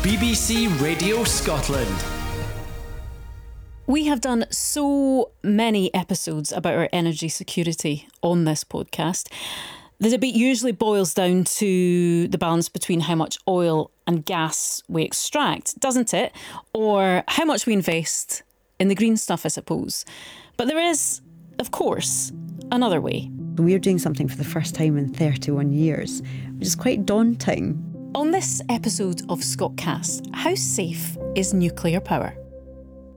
BBC Radio Scotland. We have done so many episodes about our energy security on this podcast. The debate usually boils down to the balance between how much oil and gas we extract, doesn't it? Or how much we invest in the green stuff, I suppose. But there is, of course, another way. We're doing something for the first time in 31 years, which is quite daunting. On this episode of Scotcast, how safe is nuclear power?